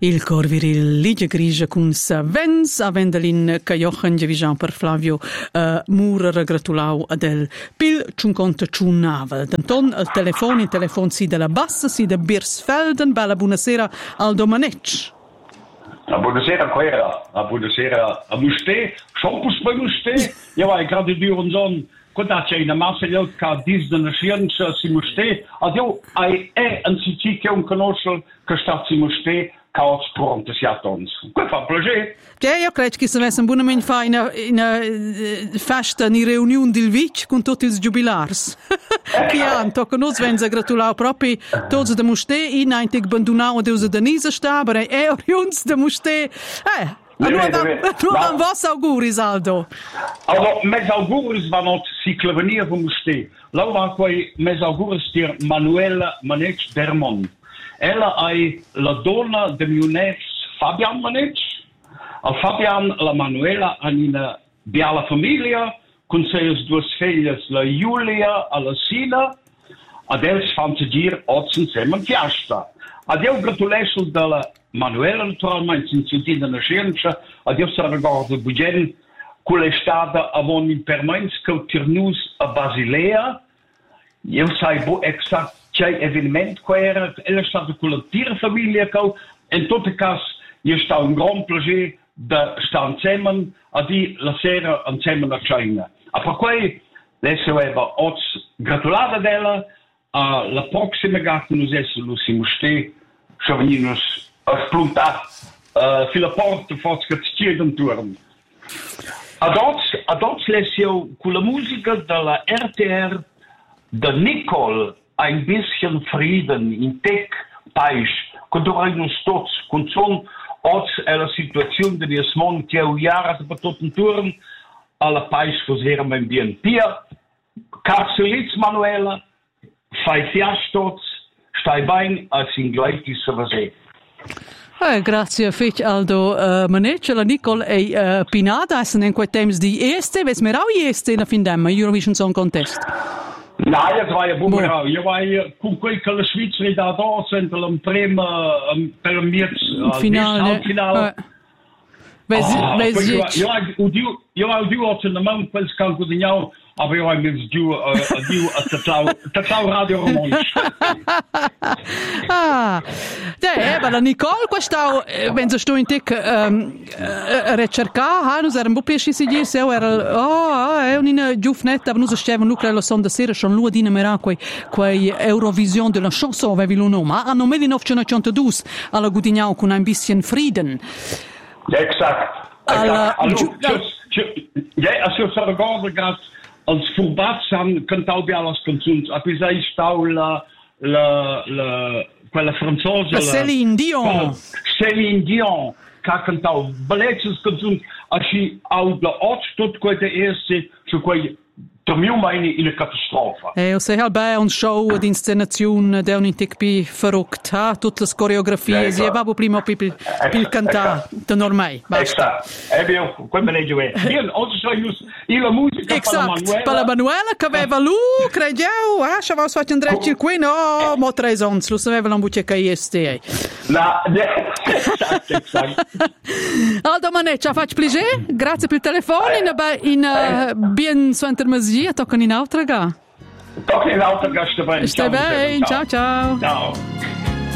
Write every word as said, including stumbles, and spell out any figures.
Il cor viril Ligia Grigia con sa vens a Vendelin Cajochen Gevijan per Flavio uh, Murer gratulau del pil cinquanta ciunnavel. Danton al telefon, il telefon si della Bassa, si da Birsfelden. Bella buonasera Aldo Manec. Buonasera Quera, buonasera a Muste, Schompus bei Muste. Ja, vai gerade duren son. Quando c'è una massa di che dice una scienza si Muste, adio ai è un siti che un conosce che sta si Muste. Caos pronto si attons. Questo fa piacere. Ja, io credo che se avesse un buon fa in una festa, in riunione del Vic con tutti i giubilars. Che hanno, tocca noi vengono gratulare proprio tutti da Muste, in ein tig abbandonato da Danisa sta, ma è oriuns da Muste. Eh, allora vos auguri, Aldo. Allora, mes auguris vanno si clevenire von Muste. Laura poi mes auguris dir Manuela Manec Dermont. Ella è la donna del mio ex Fabian Manec. Al Fabian la Manuela ha una bella famiglia, con sei due figlie, la Julia e la Sina. Adesso fanno dire oggi insieme in festa. Adesso gratulesso della Manuela naturalmente, in sentita una scienza. Adesso riguardo il budget, con l'estate avevano in permanenza che tirnus a Basilea. Io sai esatto. C'è evenement qua era, ella stata con la tierfamilie co, in tutte cas, io sta un gran piacere da sta insieme a di la sera insieme a cena. A per cui, adesso aveva oggi gratulata della, a la prossima gatta nos esse lo si muste, ci venimos a spuntare uh, fino a porta, forse che ci chiedono turno. Ad oggi, ad oggi lesio con la musica della R T R da Nicole, ein bisschen Frieden in tec pais, quando hai un stoz, con son oggi è la situazione di smon che ho iara per tutto intorno alla pais fosera mein bien pia, Carcelitz Manuela, fai fiastoz, stai bein als in gleich di savase. Eh, grazie Fitch Aldo uh, Manec, la Nicole è uh, pinada, essen in quei temps di este, ves merau este na fin dem Eurovision Song Contest. No, io vai a Bumerau, io vai con quel che la Svizzera da da sente un premio per un mezzo finale. finale. Io ho due, io ho due oggi in mano quel scalco di nhau, avevo un mezzo giù a giù a Tatau, Tatau Radio Romansch. Ah, eh, ma la Nicole questa penso sto in tic ricercare, noi eravamo un po' più si dice, era oh, è una giovnetta, noi stavamo lucra la sonda sera schon lua di numera quei quei Eurovision de la chanson avevi lo nome, a nome di millenovecentodue alla Gudignau con un bisschen Frieden. Exact. Allora, ja, als je zo regarde gaat, als voorbaat zijn, kunt al bij alles canzons. Appoi sai stau la, la, la, quella francese. La Céline Dion. Céline Dion, che cantava bellezze canzons. Als je al de oud tot quelle eerste, su quei per me meine in eine Katastrophe. Eh, se halbe un show di inscenazione da un intic verrückt, ha tutte le coreografie, si va prima per per cantare, da normale. Esatto. E bien, come ne giove. Bien, oggi sai la musica per la Manuela. Per la Manuela che aveva lui, credevo, ah, ci aveva fatto un dreccio qui, no, mo tre sons, lo sapeva non bucce che este. No, esatto, esatto. Aldo Manec, faccio piacere, grazie per il telefono, in in bien so intermezzo. Tocca in altra ga. Tocca in altra ga, stai bene. Stai bene, ciao ciao. Ciao.